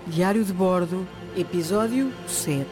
Diário de Bordo, episódio 7.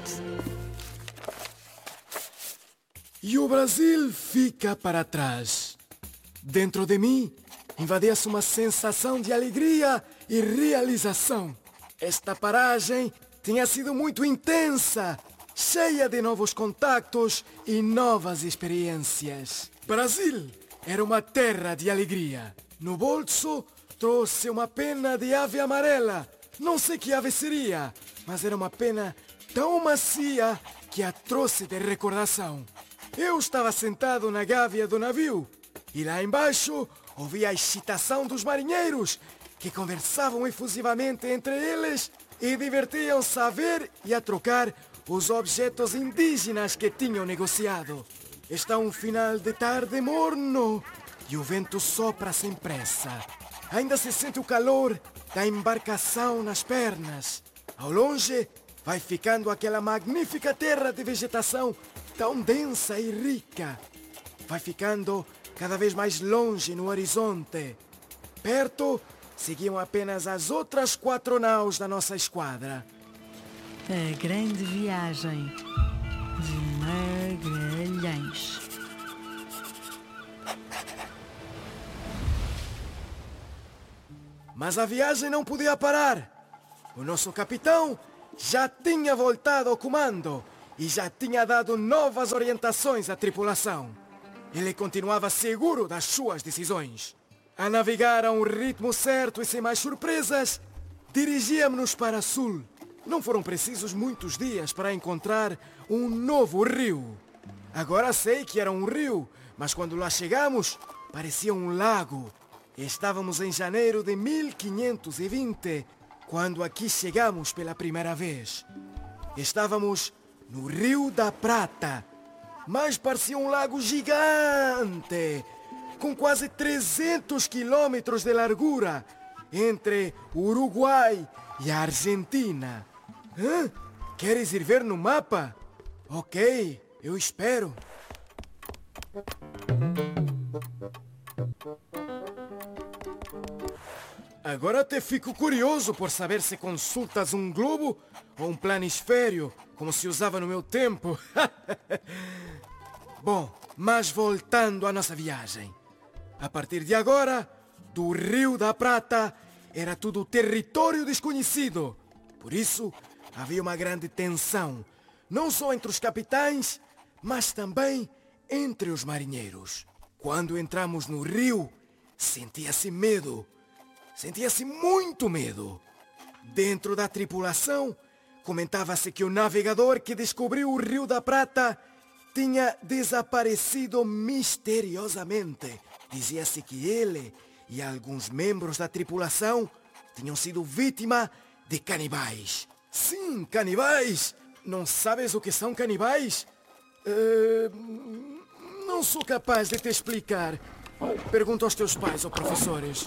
E o Brasil fica para trás. Dentro de mim, invadia-se uma sensação de alegria e realização. Esta paragem tinha sido muito intensa, cheia de novos contactos e novas experiências. Brasil era uma terra de alegria. No bolso, trouxe uma pena de ave amarela. Não sei que ave seria, mas era uma pena tão macia que a trouxe de recordação. Eu estava sentado na gávea do navio e lá embaixo ouvia a excitação dos marinheiros que conversavam efusivamente entre eles e divertiam-se a ver e a trocar os objetos indígenas que tinham negociado. Está um final de tarde morno e o vento sopra sem pressa. Ainda se sente o calor da embarcação nas pernas. Ao longe, vai ficando aquela magnífica terra de vegetação tão densa e rica. Vai ficando cada vez mais longe no horizonte. Perto, seguiam apenas as outras 4 naus da nossa esquadra. A grande viagem de Magalhães. Mas a viagem não podia parar. O nosso capitão já tinha voltado ao comando e já tinha dado novas orientações à tripulação. Ele continuava seguro das suas decisões. A navegar a um ritmo certo e sem mais surpresas, dirigíamos-nos para sul. Não foram precisos muitos dias para encontrar um novo rio. Agora sei que era um rio, mas quando lá chegamos, parecia um lago. Estávamos em janeiro de 1520, quando aqui chegamos pela primeira vez. Estávamos no Rio da Prata, mas parecia um lago gigante, com quase 300 quilômetros de largura, entre o Uruguai e a Argentina. Hã? Queres ir ver no mapa? Ok, eu espero. Agora até fico curioso por saber se consultas um globo ou um planisfério, como se usava no meu tempo. Bom, mas voltando à nossa viagem. A partir de agora, do Rio da Prata, era tudo território desconhecido. Por isso, havia uma grande tensão, não só entre os capitães, mas também entre os marinheiros. Quando entramos no rio, sentia-se medo. Sentia-se muito medo. Dentro da tripulação, comentava-se que o navegador que descobriu o Rio da Prata tinha desaparecido misteriosamente. Dizia-se que ele e alguns membros da tripulação tinham sido vítima de canibais. Sim, canibais! Não sabes o que são canibais? Não sou capaz de te explicar. Pergunta aos teus pais ou professores.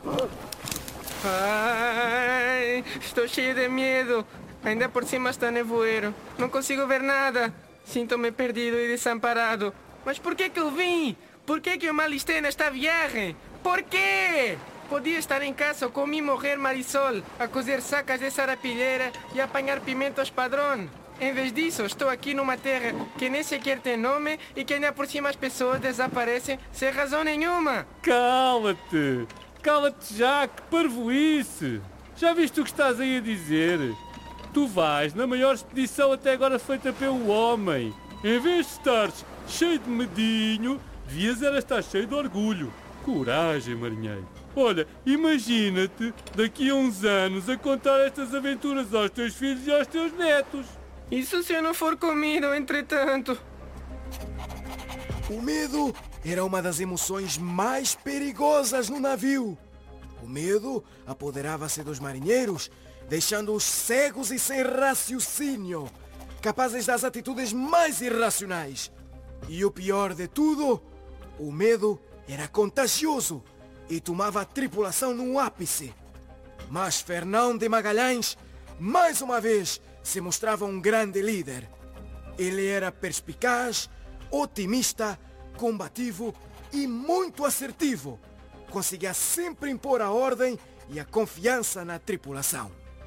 Ai, estou cheio de medo. Ainda por cima está nevoeiro. Não consigo ver nada. Sinto-me perdido e desamparado. Mas por que eu vim? Por que eu me alistei nesta viagem? Por quê? Podia estar em casa com minha mulher Marisol a cozer sacas de sarapilheira e apanhar pimentos padrão. Em vez disso, estou aqui numa terra que nem sequer tem nome e que ainda por cima as pessoas desaparecem sem razão nenhuma. Cala-te! Cala-te já, que parvoíce! Já viste o que estás aí a dizer? Tu vais na maior expedição até agora feita pelo homem. Em vez de estares cheio de medinho, devias era estar cheio de orgulho. Coragem, marinheiro. Olha, imagina-te daqui a uns anos a contar estas aventuras aos teus filhos e aos teus netos. Isso se eu não for comido, entretanto. O medo era uma das emoções mais perigosas no navio. O medo apoderava-se dos marinheiros, deixando-os cegos e sem raciocínio, capazes das atitudes mais irracionais. E o pior de tudo, o medo era contagioso e tomava a tripulação num ápice. Mas Fernão de Magalhães, mais uma vez, se mostrava um grande líder. Ele era perspicaz, otimista, combativo e muito assertivo. Conseguia sempre impor a ordem e a confiança na tripulação.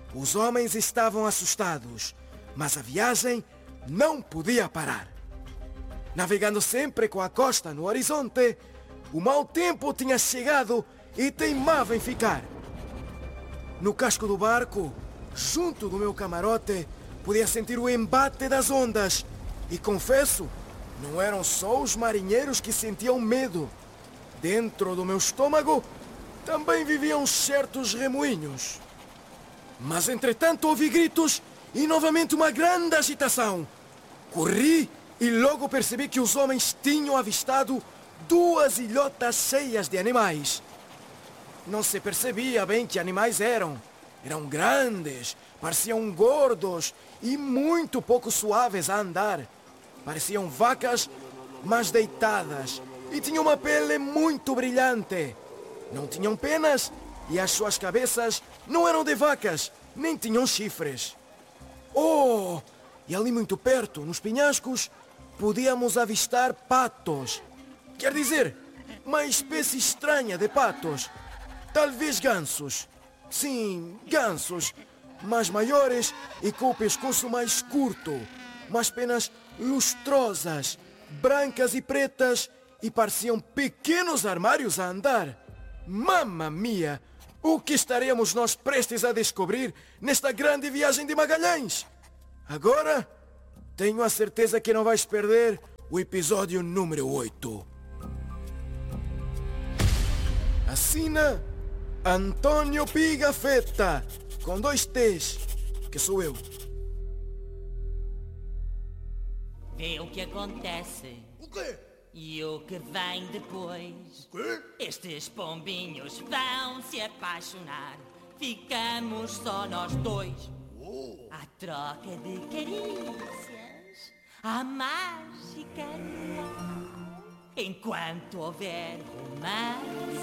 Os homens estavam assustados, mas a viagem não podia parar. Navegando sempre com a costa no horizonte, o mau tempo tinha chegado e teimava em ficar. No casco do barco, junto do meu camarote, podia sentir o embate das ondas. E confesso, não eram só os marinheiros que sentiam medo. Dentro do meu estômago também viviam certos remoinhos. Mas entretanto ouvi gritos e novamente uma grande agitação. Corri e logo percebi que os homens tinham avistado 2 ilhotas cheias de animais. Não se percebia bem que animais eram. Eram grandes, pareciam gordos e muito pouco suaves a andar. Pareciam vacas, mas deitadas, e tinham uma pele muito brilhante. Não tinham penas e as suas cabeças não eram de vacas, nem tinham chifres. Oh! E ali muito perto, nos penhascos, podíamos avistar patos. Quer dizer, uma espécie estranha de patos. Talvez gansos. Sim, gansos. Mais maiores e com o pescoço mais curto. Umas penas lustrosas, brancas e pretas, e pareciam pequenos armários a andar. Mamma mia! O que estaremos nós prestes a descobrir nesta grande viagem de Magalhães? Agora, tenho a certeza que não vais perder o episódio número 8. Assina Antônio Pigafetta, com 2 T's, que sou eu. Vê o que acontece. O quê? E o que vem depois. O quê? Estes pombinhos vão se apaixonar. Ficamos só nós 2. À troca de carícias, à mágica no ar. Enquanto houver romance,